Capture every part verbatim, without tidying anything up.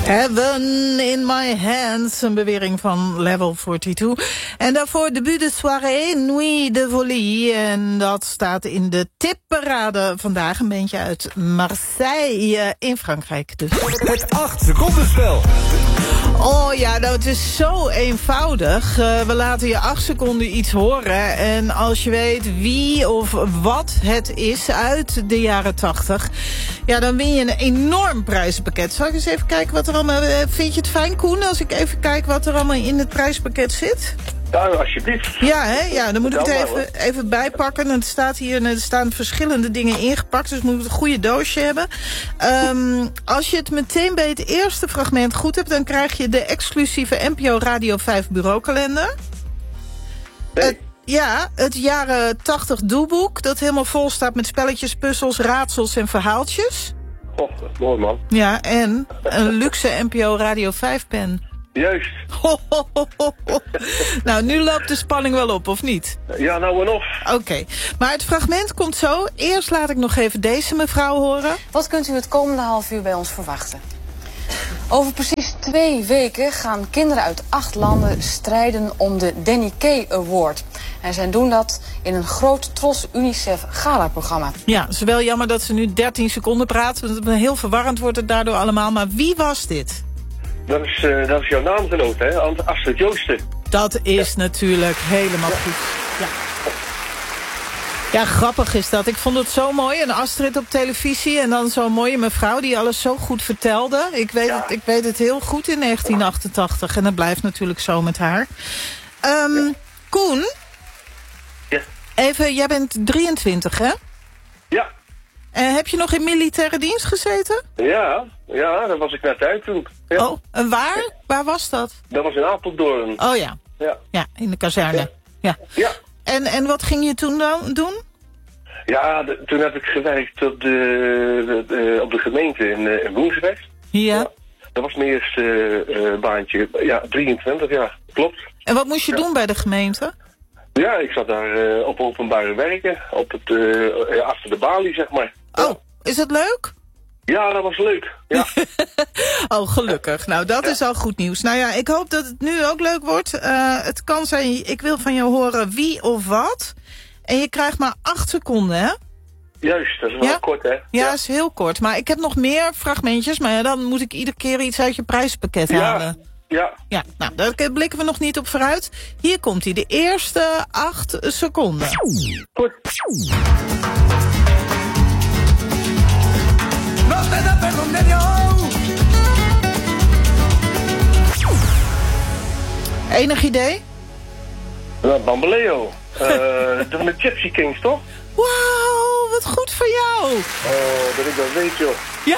Heaven in my hands, een bewering van Level tweeënveertig. En daarvoor debut de soirée Nuit de Folie. En dat staat in de tipparade vandaag. Een beetje uit Marseille in Frankrijk. Dus. Het acht seconden spel. Oh ja, nou het is zo eenvoudig. Uh, we laten je acht seconden iets horen. En als je weet wie of wat het is uit de jaren tachtig... ja, dan win je een enorm prijzenpakket. Zal ik eens even kijken wat er allemaal... Vind je het fijn, Koen, als ik even kijk wat er allemaal in het prijspakket zit? Ja, alsjeblieft. Ja, hè? Ja, dan moet ik het even, even bijpakken. Het staat hier, er staan verschillende dingen ingepakt, dus moet het een goede doosje hebben. Um, als je het meteen bij het eerste fragment goed hebt, dan krijg je de exclusieve N P O Radio vijf bureaukalender. Nee. Het, ja, het jaren tachtig doelboek, dat helemaal vol staat met spelletjes, puzzels, raadsels en verhaaltjes. Oh, dat is mooi, man. Ja, en een luxe N P O Radio vijf pen. Juist. Ho, ho, ho, ho. Nou, nu loopt de spanning wel op, of niet? Ja, nou en of. Oké, okay. Maar het fragment komt zo. Eerst laat ik nog even deze mevrouw horen. Wat kunt u het komende half uur bij ons verwachten? Over precies twee weken gaan kinderen uit acht landen strijden om de Danny Kaye Award. En zij doen dat in een groot Tros UNICEF Gala-programma. Ja, het is wel jammer dat ze nu dertien seconden praten. Want heel verwarrend wordt het daardoor allemaal. Maar wie was dit? Dat is, uh, dat is jouw naamgenoot, hè? Astrid Joosten. Dat is ja. natuurlijk helemaal ja. goed. Ja. Ja, grappig is dat. Ik vond het zo mooi. Een Astrid op televisie en dan zo'n mooie mevrouw die alles zo goed vertelde. Ik weet, ja. het, ik weet het heel goed in negentien achtentachtig. En dat blijft natuurlijk zo met haar. Um, ja. Koen? Ja. Even, jij bent drieëntwintig, hè? Ja. En heb je nog in militaire dienst gezeten? Ja, ja, daar was ik net uit toen. Ja. Oh, en waar? Ja. Waar was dat? Dat was in Apeldoorn. Oh ja. Ja, ja in de kazerne. Ja. ja. ja. En, en wat ging je toen dan doen? Ja, de, toen heb ik gewerkt op de, de, de, op de gemeente in, uh, in Woensdrecht. Ja. ja. Dat was mijn eerste uh, baantje. Ja, drieëntwintig, ja, klopt. En wat moest je ja. doen bij de gemeente? Ja, ik zat daar uh, op openbare werken, op het, uh, achter de balie, zeg maar. Oh, is het leuk? Ja, dat was leuk. Ja. Oh, gelukkig. Nou, dat ja. is al goed nieuws. Nou ja, ik hoop dat het nu ook leuk wordt. Uh, het kan zijn, ik wil van jou horen wie of wat. En je krijgt maar acht seconden, hè? Juist, dat is wel ja? kort, hè? Ja, ja, is heel kort. Maar ik heb nog meer fragmentjes, maar ja, dan moet ik iedere keer iets uit je prijspakket ja. halen. Ja. Ja, nou, daar blikken we nog niet op vooruit. Hier komt hij, de eerste acht seconden. Goed. Enig idee? Nou, Bamboleo. Uh, de Gypsy Kings, toch? Wauw, wat goed voor jou. Oh, dat ik dat weet, joh. Ja.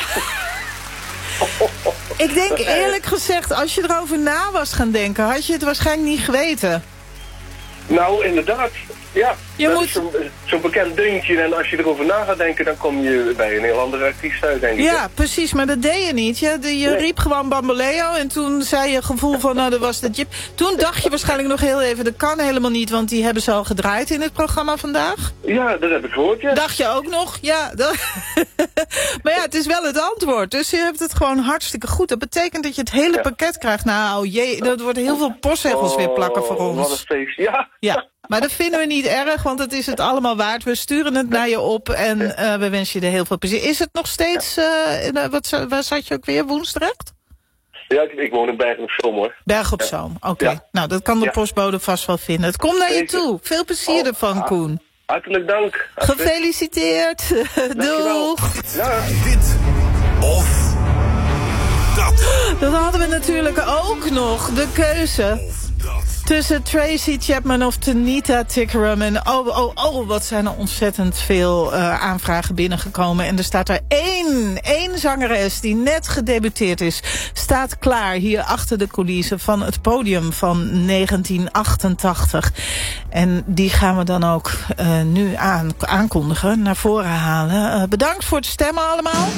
Ik denk eerlijk gezegd, als je erover na was gaan denken, had je het waarschijnlijk niet geweten. Nou, inderdaad. Ja, je dat moet... is zo'n zo bekend dingetje. En als je erover na gaat denken, dan kom je bij een heel andere artiest uit, denk ik. Ja, precies, maar dat deed je niet. Je, de, je nee. riep gewoon Bamboleo en toen zei je gevoel van, nou, dat was de Jeep. Toen dacht je waarschijnlijk nog heel even, dat kan helemaal niet, want die hebben ze al gedraaid in het programma vandaag. Ja, dat heb ik gehoord, ja. Dacht je ook nog? Ja. Dat... Maar ja, het is wel het antwoord. Dus je hebt het gewoon hartstikke goed. Dat betekent dat je het hele ja. pakket krijgt. Nou, jee, dat wordt heel veel postzegels oh, weer plakken voor ons. Wat een feest, ja. Ja. Maar dat vinden we niet erg, want het is het allemaal waard. We sturen het naar je op en uh, we wensen je er heel veel plezier. Is het nog steeds, uh, wat, waar zat je ook weer, Woensdrecht? Ja, ik, ik woon in Bergen op Zoom, hoor. Bergen op Zoom, oké. Okay. Ja. Nou, dat kan de ja. postbode vast wel vinden. Het komt naar je toe. Veel plezier oh, ervan, Koen. Hartelijk dank. Gefeliciteerd. Doeg. Ja. Dit of dat. Dat hadden we natuurlijk ook nog, de keuze. Tussen Tracy Chapman of Tanita Tikaram. En oh, oh, oh, wat zijn er ontzettend veel uh, aanvragen binnengekomen. En er staat er één, één zangeres die net gedebuteerd is. Staat klaar hier achter de coulissen van het podium van negentien achtentachtig. En die gaan we dan ook uh, nu aan, aankondigen, naar voren halen. Uh, bedankt voor het stemmen allemaal.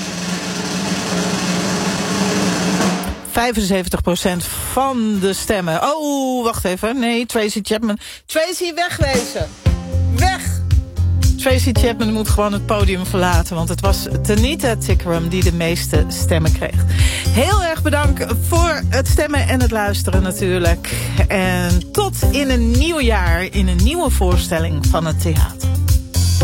vijfenzeventig procent van de stemmen. Oh, wacht even. Nee, Tracy Chapman. Tracy, wegwezen. Weg. Tracy Chapman moet gewoon het podium verlaten, want het was Tanita Tikaram die de meeste stemmen kreeg. Heel erg bedankt voor het stemmen en het luisteren natuurlijk. En tot in een nieuw jaar, in een nieuwe voorstelling van het theater.